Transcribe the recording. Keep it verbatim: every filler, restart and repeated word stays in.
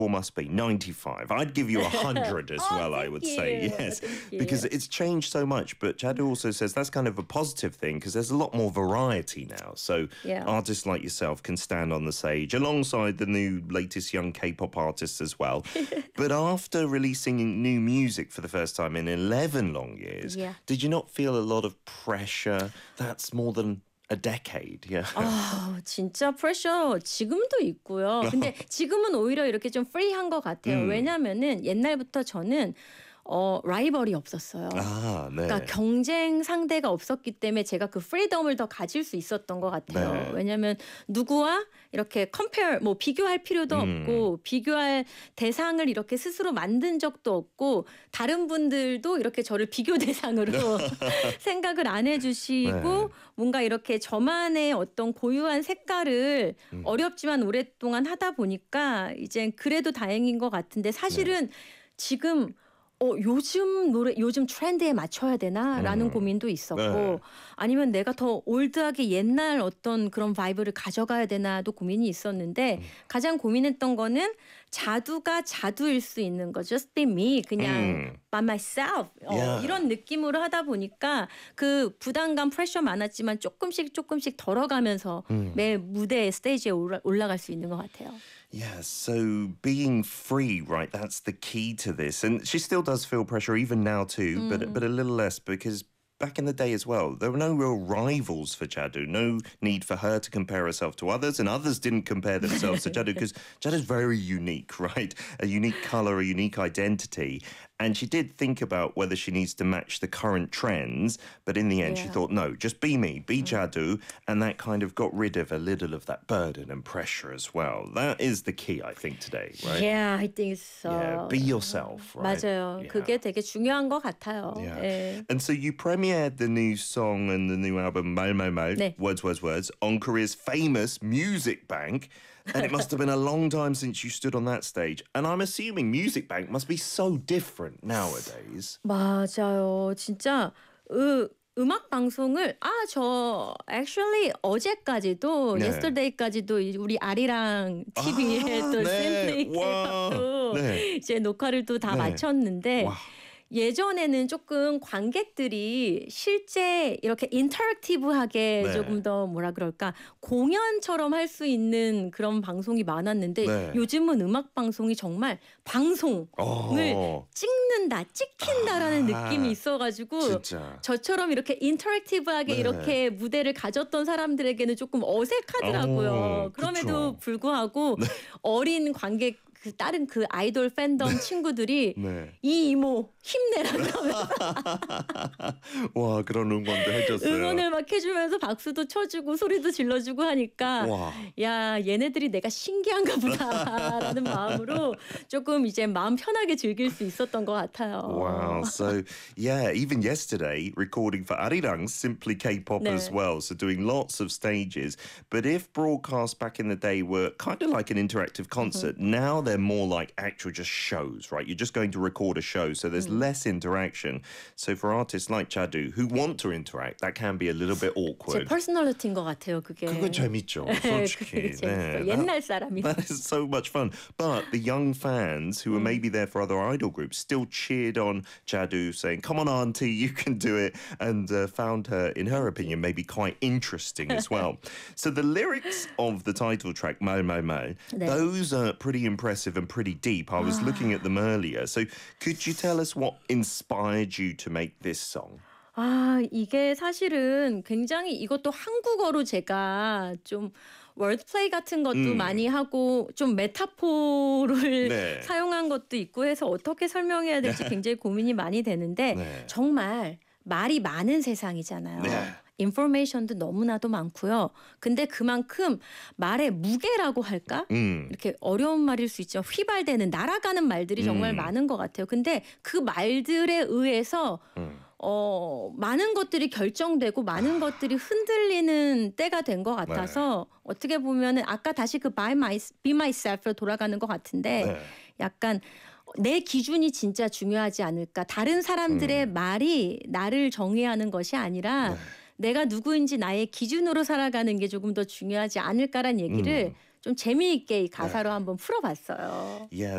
must be ninety-five. I'd give you one hundred as oh, well, I would you. say. Yes, thank you. because it's changed so much. But Jadu also says that's kind of a positive thing because there's a lot more variety now. So yeah. artists like yourself can stand on the stage alongside the new latest young K-pop artists as well. But after releasing new music for the first time in eleven long years, yeah. did you not feel a lot of pressure? That's more than a decade, yeah. 아, 진짜 프레셔 지금도 있고요. 근데 지금은 오히려 이렇게 좀 프리한 것 같아요. 음. 왜냐면은 옛날부터 저는 어, 라이벌이 없었어요. 아, 네. 그러니까 경쟁 상대가 없었기 때문에 제가 그 프리덤을 더 가질 수 있었던 것 같아요. 네. 왜냐하면 누구와 이렇게 컴페어, 뭐 비교할 필요도 음. 없고 비교할 대상을 이렇게 스스로 만든 적도 없고 다른 분들도 이렇게 저를 비교 대상으로 생각을 안 해주시고 네. 뭔가 이렇게 저만의 어떤 고유한 색깔을 음. 어렵지만 오랫동안 하다 보니까 이제 그래도 다행인 것 같은데 사실은 네. 지금 어, 요즘 노래, 요즘 트렌드에 맞춰야 되나라는 음. 고민도 있었고 네. 아니면 내가 더 올드하게 옛날 어떤 그런 바이브를 가져가야 되나도 고민이 있었는데 음. 가장 고민했던 거는 자두가 자두일 수 있는 거. Just be me. 그냥 음. by myself. 어, Yeah. 이런 느낌으로 하다 보니까 그 부담감, 프레셔 많았지만 조금씩 조금씩 덜어가면서 음. 매 무대에 스테이지에 올라, 올라갈 수 있는 것 같아요. Yeah, so being free, right, that's the key to this. And she still does feel pressure even now too, mm. but but a little less because back in the day as well, there were no real rivals for Jadu. No need for her to compare herself to others, and others didn't compare themselves to Jadu because Jadu's very unique, right? A unique color, a unique identity. And she did think about whether she needs to match the current trends, but in the end yeah. she thought, no, just be me, be Jadu, and that kind of got rid of a little of that burden and pressure as well. That is the key, I think, today, right? Yeah, I think so. Yeah, be yourself, right? 맞아요. Yeah. 그게 되게 중요한 것 같아요. Yeah. 네. And so you premiered the new song and the new album, 말, 말, 말, 네. Words, Words, Words, on Korea's famous Music Bank. And it must have been a long time since you stood on that stage. And I'm assuming Music Bank must be so different nowadays. 맞아요. 진짜 으, 음악 방송을 아, 저 actually 어제까지도 네. yesterday까지도 우리 아리랑 티비에 아, 또 네. 샘플링 와. 해갖고 네. 이제 녹화를 또 다 네. 마쳤는데 와. 예전에는 조금 관객들이 실제 이렇게 인터랙티브하게 네. 조금 더 뭐라 그럴까 공연처럼 할 수 있는 그런 방송이 많았는데 네. 요즘은 음악 방송이 정말 방송을 어. 찍는다, 찍힌다라는 아, 느낌이 있어가지고 진짜. 저처럼 이렇게 인터랙티브하게 네. 이렇게 무대를 가졌던 사람들에게는 조금 어색하더라고요. 어, 그럼에도 그쵸. 불구하고 네. 어린 관객 그 다른 그 아이돌 팬덤 친구들이 네. 이 이모 힘내라고 하면서 와, 그런 응원도 해줬어요. 응원을 막 해주면서 박수도 쳐주고 소리도 질러주고 하니까 와. 야 얘네들이 내가 신기한가 보다라는 마음으로 조금 이제 마음 편하게 즐길 수 있었던 것 같아요. Wow. So, yeah, even yesterday, recording for Arirang's Simply K-pop 네. as well. So doing lots of stages. But if broadcasts back in the day were kind of like an interactive concert, mm-hmm. now they're more like actual just shows, right? You're just going to record a show. So there's mm. less interaction. So for artists like Jadu who want to interact, that can be a little bit awkward. 제 퍼스널리티인 것 같아요, 그게. 그거 재밌죠, 솔직히. 네, 옛날 사람이. That is so much fun. But the young fans who were maybe there for other idol groups still cheered on Jadu, saying, come on, auntie, you can do it, and uh, found her, in her opinion, maybe quite interesting as well. So the lyrics of the title track, 말, 말, 말, 네. those are pretty impressive and pretty deep. I was looking at them earlier. So could you tell us what inspired you to make this song? 아, 이게 사실은 굉장히 이것도 한국어로 제가 좀 월드플레이 같은 것도 음. 많이 하고 좀 메타포를 네. 사용한 것도 있고 해서 어떻게 설명해야 될지 굉장히 고민이 많이 되는데 네. 정말 말이 많은 세상이잖아요. 네. 인포메이션도 너무나도 많고요. 근데 그만큼 말의 무게라고 할까? 음. 이렇게 어려운 말일 수 있죠. 휘발되는 날아가는 말들이 정말 음. 많은 것 같아요. 근데 그 말들에 의해서 음. 어, 많은 것들이 결정되고 많은 아. 것들이 흔들리는 때가 된 것 같아서 네. 어떻게 보면은 아까 다시 그 by my, be myself로 돌아가는 것 같은데 네. 약간 내 기준이 진짜 중요하지 않을까. 다른 사람들의 음. 말이 나를 정의하는 것이 아니라 네. 내가 누구인지 나의 기준으로 살아가는 게 조금 더 중요하지 않을까란 얘기를 음. 좀 재미있게 이 가사로 네. 한번 풀어봤어요. Yeah.